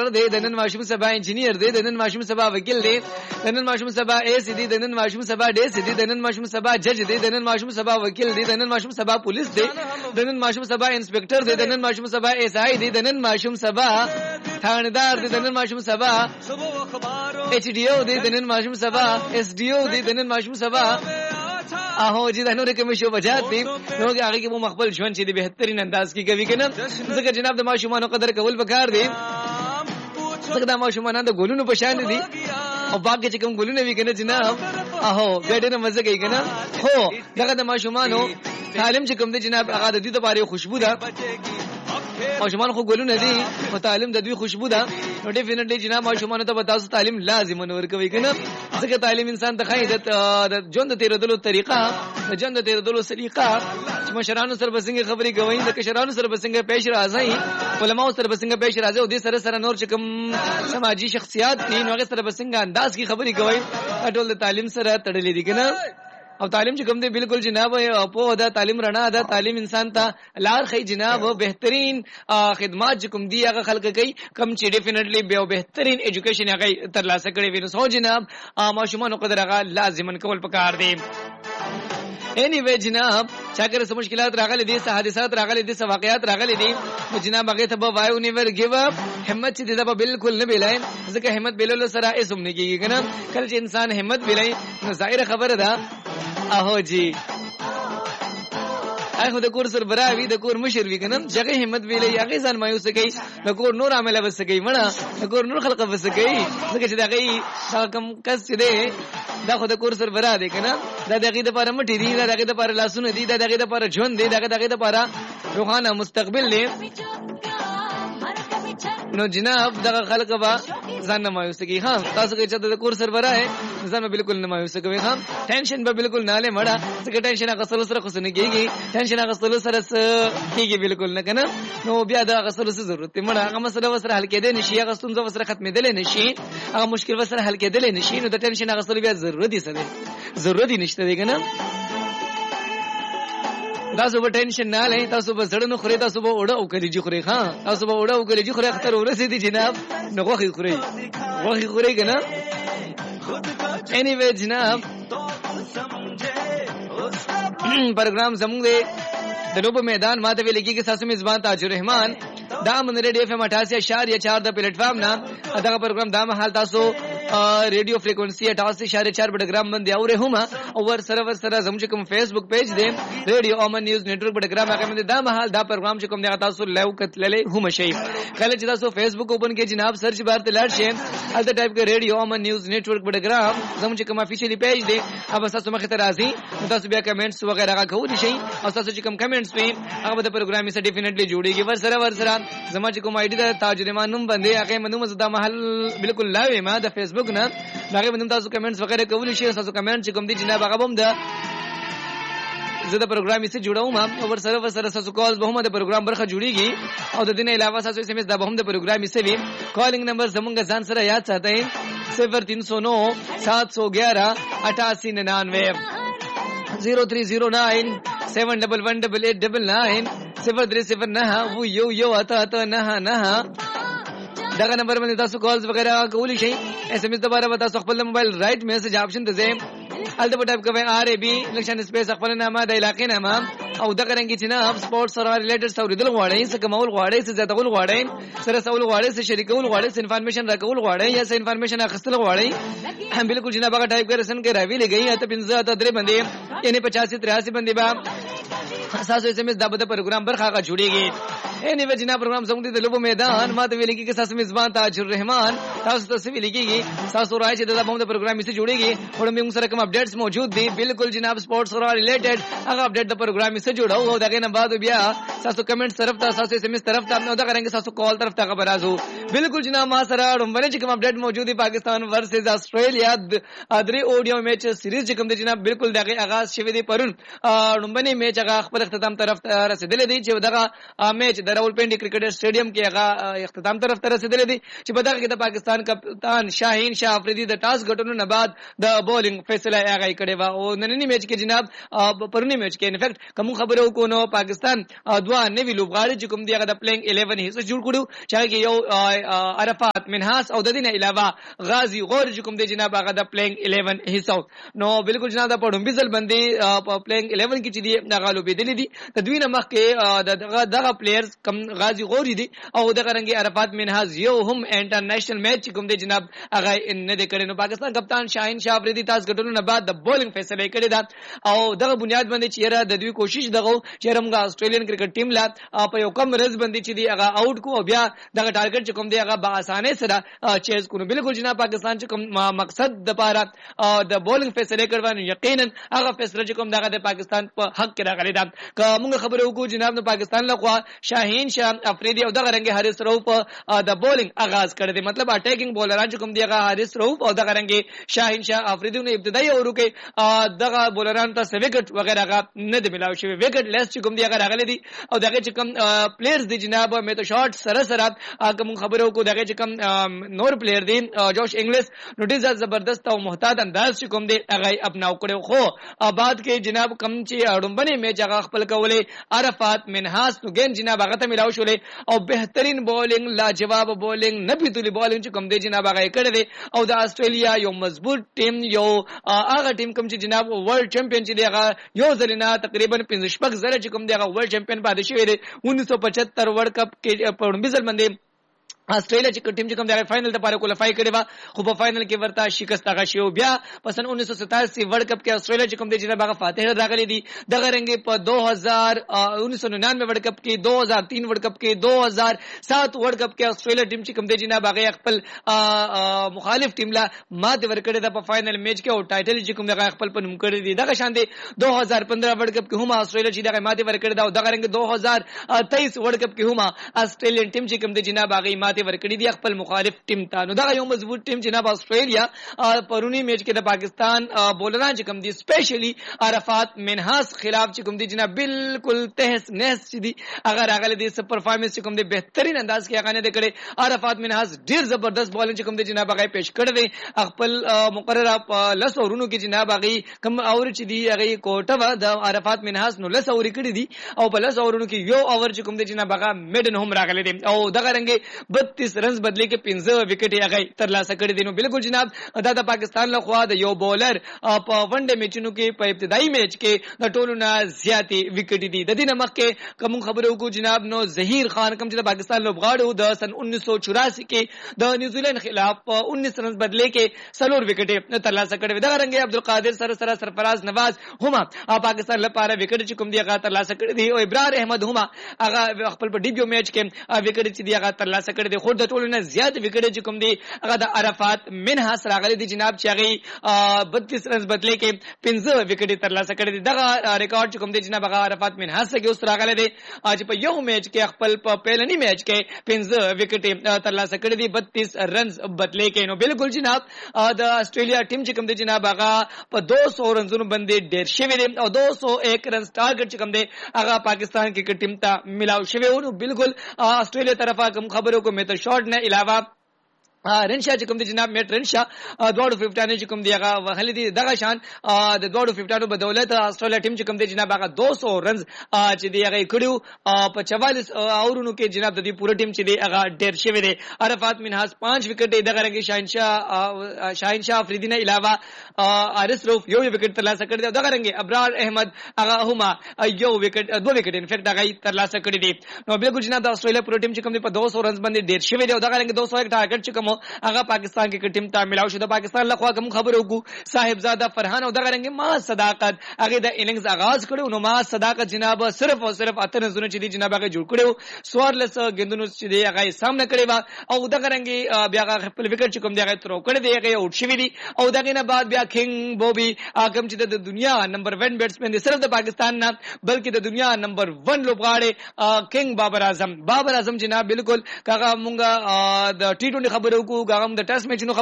دی د نن ماشوم سبا انجینیر دی د نن ماشوم سبا وکیل دی د نن ماشوم سبا ایس دی د نن ماشوم سبا ډیس دی د نن ماشوم سبا جج دی د نن ماشوم سبا وکیل دی د نن ماشوم سبا پولیس دی د نن ماشوم سبا انسپکټر دی د نن ماشوم سبا ایس آی دی د نن ماشوم سبا تھاندار دی د نن ماشوم سبا ایچ ڈی او دی د نن ماشوم سبا ایس ڈی او دی د نن ماشوم سبا اهو چې د نور کوم شو بچات دي نو هغه کې مو مخبل ژوند چې د بهترین انداز کې کوي کنه ځکه جناب د ماشومان قدر کول وکړ دي ځکه د ماشومان د ګولونو په شان دي او باقي چې کوم ګولونه وی کنه جناب اهو ګډه نه مزه کوي کنه هو دغه د ماشومانو تعلیم چې کوم دي جناب هغه د دې لپاره خوشبو ده ماشومان خو ګولونه دي او تعلیم د دوی خوشبو ده نو ډیفینټلی جناب ماشومان ته به تاسو تعلیم لازم ورکوي کنه ځکه تعلیم انسان ته خایي د ژوند تیرېدلو طریقه د ژوند تیرېدلو سلیقه چې مشرانو سره بسنګ خبرې کوي د کشرانو سره بسنګ پیش راځي علماء سره بسنګ پیش راځي او د سره نور چې کوم سماجی شخصیات دي نو هغه سره بسنګ انداز کی خبرې کوي ټول د تعلیم سره تړلې دي کنه او تعلیم چې کوم دی بالکل جناب په دا تعلیم رڼا ده تعلیم انسان ته لار خي جناب بهترین خدمات چې کوم دی هغه خلق کوي کم چې ډیفینټلی به بهترین ایجوکیشن هغه ترلاسه کړي وي نو سو جناب ماشومان قدر هغه لازمن کول پکار دی anyway جناب چاکر سم مشکلات راغلي دي حادثات راغلي دي واقعات راغلي دي جناب هغه ته به وایو نیور ګیو اپ همت چې دا بالکل نه بلای ځکه همت بللو سره اسم نه کیږي کنه کله چې انسان همت بلای نو ظاهر خبره ده اهو جی اخو د کور سر براوی د کور مشر وی کنه جګه همت ویلې هغه ځان مایوس کوي د کور نور عمله وس کوي مړه د کور نور خلق وس کوي ځکه چې دغه کم کس دې دا خو د کور سر برا دی کنه دا دغه د لپاره مټی دی دا دغه د لپاره لاسونه دی دا دغه د لپاره ژوند دی دا دغه د لپاره روحانه مستقبل دی نو جناب دغه خلق با ځان نه مایوس کی ها تاسو کې چې د کور سر برا ہے ځان بالکل نه مایوس کوي ها ټینشن به بالکل نه لې مړه ځکه ټینشن هغه سره خو نه کیږي ټینشن هغه سره کیږي بالکل نه کنه نو بیا دا هغه سره ضرورت مړه هغه مسله وسره حل کېدې نشي هغه ستونزه وسره ختمېدل نشي هغه مشکل وسره حل کېدل نشي نو د ټینشن هغه سره بیا ضرورت نشته دی کنه تاسو به ټینشن نه لئ تاسو به زړه خوري تاسو به وړه او کلیجی خوري ها تاسو به وړه او کلیجی خوري اختر ورسېدي جناب نو غوخي خوري کنه anyway جناب پروگرام زموږ د لوب میدان ماته ویل کېږي ساسو میزبان تاج الرحمن دا من ریډیو اف ام 88.4 د پلیټ فارم نه دا پروگرام دا مهال تاسو ریډیو فریکوئنسي 88.4 بډګرام باندې اورې هم او ور سره زموږ کوم فیسبوک پیج دی ریډیو امن نیوز نتورک بډګرام هغه باندې دا مهال دا پروگرام چې کوم دی تاسو لایو کتللې هم شي کله چې تاسو فیسبوک اوپن کې جناب سرچ بار ته لاړ شئ الته ټایپ کې ریډیو امن نیوز نتورک بډګرام زموږ کوم افیشلی پیج دی اوب تاسو مخه ته راځي تاسو بیا کمنټس وغیرہ کولی شئ او تاسو چې کوم کمنټس وي هغه د پروګرام سره ډیفینټلی جوړیږي ور سره زما چې کوم آیډي د تاج الرحمن نوم باندې هغه منو زدا محل بالکل لاوي ما د فیسبوک نه هغه باندې تاسو کمنټس وغیرہ کولی شئ تاسو کمنټ چې کوم دي جناب هغه هم ده زه د پروګرام سره جوړوم او ور سره تاسو کال به هم د پروګرام برخه جوړیږي او د دې نه علاوه تاسو SMS د به هم د پروګرام سره وي کالینګ نمبر زمونږ ځان سره یاد ساتئ 0309 711 8899 0309 7118889 0309 و یو اتا نه دغه نمبر باندې تاسو کالز وغیرہ کولی شئ SMS دوباره به تاسو خپل موبایل رائټ میسج آپشن ته ځئ الته په ټایپ کوئ RAB لکشن سپیس خپل نامه د علاقې نامه او دغه رنګ چې نه سپورټس سره ریلیټډ سوریدل غواړئ څه کمول غواړئ څه زیاتول غواړئ سره سوال غواړئ څه شریکول غواړئ څه انفارمیشن راکول غواړئ یا څه انفارمیشن اخیستل غواړئ بالکل جناب هغه ټایپ کړئ سن کې راوی لګی ته 15 ته 3 باندې یعنی 85 83 باندې با تاسو SMS د پروګرام برخه غا جوړیږي anyway جناب پروګرام زموږ د لوب میدان ماته ویل کېږي تاسو میزبان تاج الرحمن تاسو ویل کېږي تاسو راځي چې د پروګرام سره جوړیږي او موږ سره کوم اپډیټس موجود دي بالکل جناب سپورټس سره ریلیټډ هغه اپډیټ د پروګرام سره جوړو او دغه نه بعد بیا تاسو کمنټ طرف ته تاسو SMS طرف ته نو دغه رنګ تاسو کال طرف ته خبر راځو بالکل جناب ما سره رومبنه چې کوم اپډیټ موجود دي پاکستان ورسز استرالیا ادري اودیو میچ سیریز چې کوم دي جناب بالکل دغه آغاز شوه دي پرون رومبنه میچ هغه خپل اختتام طرف ته رسیدلې دي چې دغه میچ د د راولپنډي کرکټ سټیډیم کې هغه اختتام طرف ته رسیدلی دی چې په دغه کې د پاکستان کپتان شاهین شاه افریدي د ټاس ګټلو نه بعد د بولینګ فیصله هغه کړې و او نننی میچ کې جناب پرونی میچ کې انفیکټ کوم خبرو کو نو پاکستان دوه نوی لوبغاړي چې کوم دی هغه د پلینګ 11 حصہ جوړ کړو چې یو عرفات منحاس او د دې نه علاوه غازی غور چې کوم دی جناب هغه د پلینګ 11 حصہ نو بالکل جناب د پړم بيزل باندې په پلینګ 11 کې چې دی هغه لوبېدلې دي د دوی نه مخکې دغه پلیئرز کم غازی غور دي او دغه رنګي عرفات منحاس یو هم انټرنیشنل میچ کوم دی جناب هغه نه دی کړی نو پاکستان کپتان شاهین شاه افریدي تاس ګټلو نه بعد د بولینګ فیصله کړی دا او دغه بنیاد باندې چې د دوی کوشش دغه چې موږ استرالین کرکټ ټیم لا په یو کم رز باندې چې دی هغه آوټ کو او بیا دغه ټارګټ چې کوم دی هغه په اسانه سره چیز کو بالکل جناب پاکستان چې کوم مقصد د پاره د بولینګ فیصله کړو یقینا هغه فیصله چې کوم دغه د پاکستان په حق کې راغلی دا که موږ خبرو وکړو جناب د پاکستان لخوا شاهین شاه افریدي او دغه رنګ حارث روف د بولینګ آغاز کړی دی مطلب اٹیکنګ بولران چې کوم دی هغه حارث روف او دغه رنګ شاهین شاه افریدي نو ابتدایي اورو کې دغه بولران ته وکټ وغیرہ غا نه دی ملاوي شوی وکټ لیس چې کوم دی هغه راغلی دی او دغه چې کوم پلیئرز دی جناب مې ته شاټ سره سره کوم خبرو کو دغه چې کوم نور پلیئر دی جوش انګلیس نو ډیر زبردست او محتاط انداز چې کوم دی هغه اپناو کړو خو بعد کې جناب کم چې اډمبنه میچ هغه خپل کولې عرفات منحاس نو ګین جناب هغه ته ملاو شولې او بهترین بولینګ لاجواب بولینګ نه پیتولي بولینګ چې کوم دی جناب هغه کړی دی او د استرالیا یو مضبوط ټیم یو هغه ټیم کوم چې جناب ورلد چمپیون چې دی هغه یو ځلینا تقریبا 15 زره چې کوم دی هغه ورلد چمپیون پاتې شوی دی 1975 ورلد کپ کې په ډمبیزل باندې استرالیا چې ټیم چې کوم دی فائنل ته پاره کولیفای کړي وا خو په فائنل کې ورته شکست هغه شو بیا پسن 1987 ورلد کپ کې استرالیا چې کوم دی جناب هغه فاتح راغلي دي دغه رنګ په 1999 ورلد کپ کې 2003 ورلد کپ کې 2007 ورلد کپ کې استرالیا ټیم چې کوم دی جناب هغه خپل مخالف ټیم لا ماته ورکړي دا په فائنل میچ کې او ټایټل چې کوم دی خپل په نوم کړی دي دغه شان دی 2015 ورلد کپ کې هم استرالیا چې دغه ماته ورکړي دا او دغه رنګ 2023 ورلد کپ کې هم استرالین ټیم چې کوم دی جناب هغه ماته ورکړي دي خپل مخالف ټیم ته نو دا یو مضبوط ټیم جناب استرالیا پرونی میچ کې د پاکستان بولران چې کوم دي سپیشلی عرفات منحاس خلاف چې کوم دي جناب بالکل تهس نهس چې دي اگر هغه دي سپر پرفارمنس چې کوم دي بهترین انداز کې هغه نه کړي عرفات منحاس ډیر زبردست بولینګ چې کوم دي جناب هغه پیش کړی دي خپل مقرره لس اورونو کې جناب هغه کوم اور چې دي هغه کوټه د عرفات منحاس نو لس اور کړی دي او په لس اورونو کې یو اور چې کوم دي جناب هغه میډن هم راغلی دي او دغه رنګ 32 رنز بدلی کې 15 وکټ یې هغه ترلاسه کړی دي نو بالکل جناب دا د پاکستان له خوا د یو بولر په ون ډے میچونو کې په ابتدایي میچ کې د ټولو نه زیاتې وکټ دي د دې نه مخکې کوم خبرو کو جناب نو ظهیر خان کوم چې د پاکستان لوبغاړو د سن 1984 کې د نیوزیلند خلاف په 19 رنز بدلی کې سلور وکټ ترلاسه کړی دا رنګ عبدالقادر سره سرفراز نواز هما پاکستان لپاره وکټ چې کوم دی هغه ترلاسه کړی دي او ابرار احمد هما هغه خپل په ډیبیو میچ کې وکټ چې دی هغه ترلاسه کړی دي خو د ټولو نه زیات وکټ چې کوم دی هغه د عرفات منحاس راغلي دي جناب چې هغه 32 رنز بدلی کې 15 وکټ ترلاسه کړی دي دغه ریکارډ چې کوم دی جناب هغه عرفات منحاس کې اوس راغلی دي چې په یو میچ کې خپل په پیلنی میچ کې 15 وکټ ترلاسه کړی دي 32 رنز بدلی کې نو بالکل جناب د استرالیا ټیم چې کوم دی جناب هغه په 200 رنزونو باندې ډیر شوی دي او 201 رنز ټارګټ چې کوم دی هغه پاکستان کې ټیم ته ملاو شوی نو بالکل استرالیا طرفه کوم خبرو کو مې ته شاٹ نه علاوه رنشا چې کوم دی جناب میټ رنشا دوړو 50 چې کوم دی هغه وهلي دي دغه شان د دوړو 50 بدولت استرالیا ټیم چې کوم دی جناب هغه 200 رنز چې دی هغه کړیو په 44 اورونو کې جناب د دې پوره ټیم چې دی هغه ډیر شوی دی عرفات منحاس 5 وکټ دغه رنګ شاهین شاه افریدی نه علاوه حارث روف یو وکټ ترلاسه کړی دی دغه رنګ ابرار احمد هغه هما یو وکټ دوه وکټ انفیکټ هغه ترلاسه کړی دي نو بالکل جناب د استرالیا پوره ټیم چې کوم دی په 200 رنز باندې ډیر شوی دی دغه رنګ 201 ټارګټ چې کوم هغه پاکستان کې ټیم ته ملاو شو د پاکستان لخوا کوم خبرو کو صاحبزاده فرحان او دغه رنګ ما صداقت هغه د اننګز آغاز کړو نو ما صداقت جناب صرف او صرف اتر زونه چې دی جناب هغه جوړ کړو سوارلس ګندونو چې دی هغه سامنے کړی او دغه رنګ بیا هغه خپل وکټ چې کوم دی هغه ترو کړی دی هغه اوټ شوی دی او دغه نه بعد بیا کینګ بوبي کوم چې د دنیا نمبر 1 بیټسمن دی صرف د پاکستان نه بلکې د دنیا نمبر 1 لوبغاړي کینګ بابر اعظم جناب بالکل هغه مونږه د ټي 20 خبرو کو هغه د ټیسټ میچونو